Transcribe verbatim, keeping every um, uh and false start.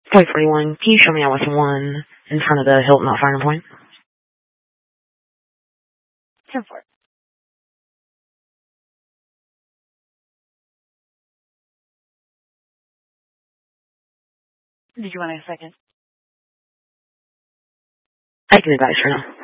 Flight forty-one, can you show me out with one in front of the Hilton at Fire Point? ten four. Did you want a second? I can advise for now.